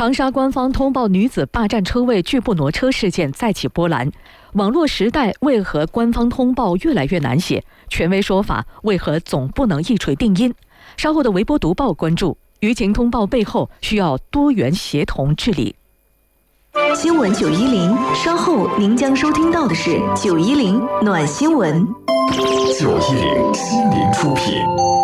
长沙官方通报女子霸占车位拒不挪车事件再起波澜。网络时代为何官方通报越来越难写？权威说法为何总不能一锤定音？稍后的微博读报关注，舆情通报背后需要多元协同治理。 新闻910，稍后您将收听到的是910暖新闻。 910心灵出品。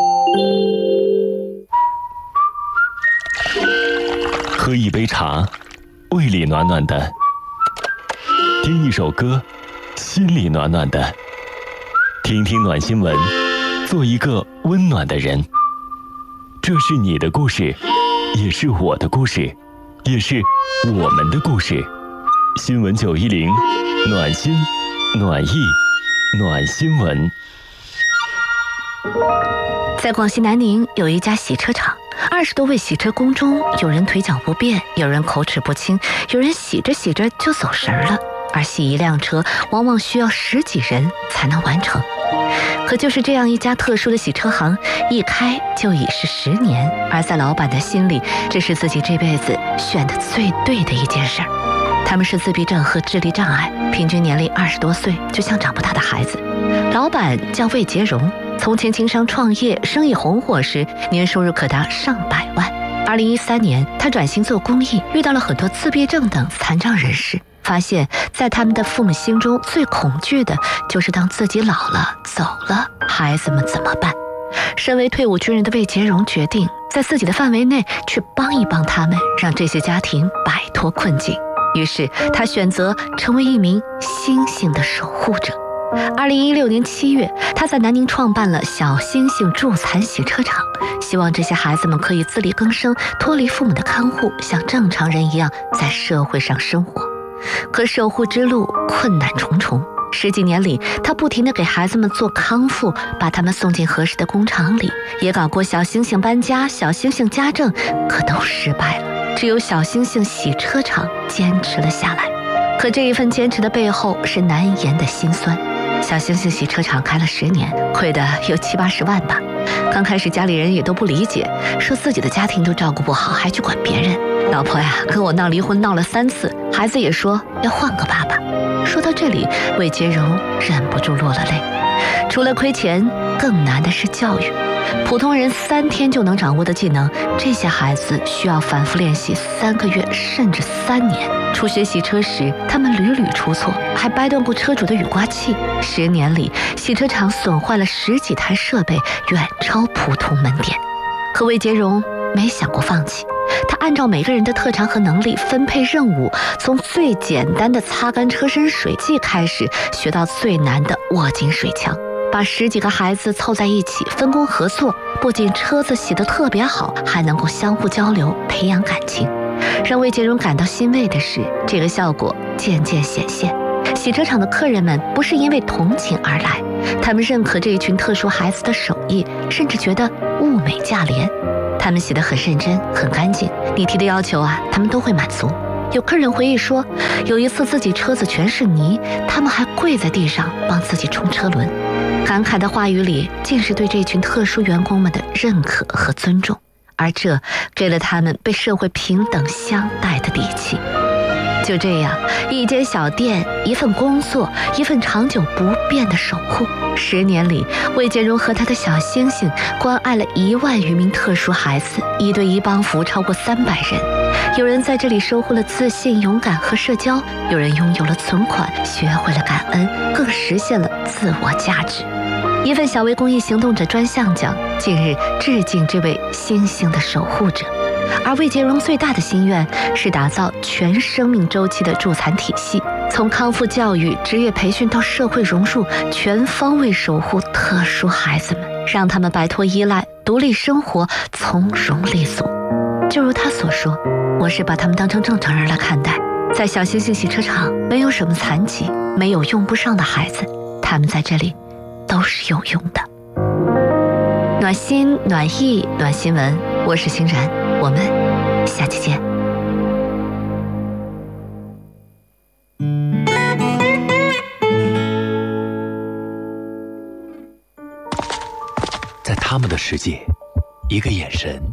喝一杯茶，胃里暖暖的；听一首歌，心里暖暖的。听听暖新闻，做一个温暖的人。这是你的故事，也是我的故事，也是我们的故事。新闻910，暖心、暖意、暖新闻。 在广西南宁有一家洗车场，20多位洗车工中，有人腿脚不便，有人口齿不清，有人洗着洗着就走神了。而洗一辆车往往需要10几人才能完成。可就是这样一家特殊的洗车行，一开就已是10年，而在老板的心里，这是自己这辈子选的最对的一件事儿。他们是自闭症和智力障碍，平均年龄20多岁，就像长不大的孩子。老板叫魏杰荣，从前经商创业，生意红火时，年收入可达上百万。2013年，他转型做公益，遇到了很多自闭症等残障人士，发现在他们的父母心中最恐惧的就是当自己老了走了，孩子们怎么办？身为退伍军人的魏杰荣决定在自己的范围内去帮一帮他们，让这些家庭摆脱困境。于是他选择成为一名星星的守护者。2016年7月，他在南宁创办了小星星助残洗车场，希望这些孩子们可以自力更生，脱离父母的看护，像正常人一样在社会上生活。可守护之路困难重重，10几年里，他不停地给孩子们做康复，把他们送进合适的工厂里，也搞过小星星搬家、小星星家政，可都失败了。只有小星星洗车场坚持了下来。可这一份坚持的背后是难言的辛酸。小星星洗车场开了10年，亏的有70、80万吧。刚开始家里人也都不理解，说自己的家庭都照顾不好，还去管别人。老婆呀，跟我闹离婚闹了3次，孩子也说要换个爸爸。说到这里，魏杰荣忍不住落了泪。除了亏钱，更难的是教育。普通人3天就能掌握的技能，这些孩子需要反复练习3个月甚至3年。初学洗车时，他们屡屡出错，还掰断过车主的雨刮器。10年里，洗车场损坏了10几台设备，远超普通门店。可魏杰荣没想过放弃，他按照每个人的特长和能力分配任务，从最简单的擦干车身水剂开始，学到最难的握紧水枪，把10几个孩子凑在一起，分工合作，不仅车子洗得特别好，还能够相互交流，培养感情。让魏杰荣感到欣慰的是，这个效果渐渐显现。洗车场的客人们不是因为同情而来，他们认可这一群特殊孩子的手艺，甚至觉得物美价廉。他们洗得很认真很干净，你提的要求他们都会满足。有客人回忆说，有一次自己车子全是泥，他们还跪在地上帮自己冲车轮。感慨的话语里尽是对这群特殊员工们的认可和尊重，而这给了他们被社会平等相待的底气。就这样，一间小店，一份工作，一份长久不变的守护。10年里，魏杰荣和他的小星星关爱了1万余名特殊孩子，1对1帮扶超过300人。有人在这里收获了自信、勇敢和社交，有人拥有了存款，学会了感恩，更实现了自我价值。一份小微公益行动者专项奖近日致敬这位星星的守护者。而魏杰荣最大的心愿是打造全生命周期的助残体系，从康复教育、职业培训到社会融入，全方位守护特殊孩子们，让他们摆脱依赖，独立生活，从容立足。就如他所说，我是把他们当成正常人来看待，在小星星洗车场没有什么残疾，没有用不上的孩子，他们在这里都是有用的。暖心、暖意、暖新闻，我是欣然，我们下期见。 在他们的世界，一个眼神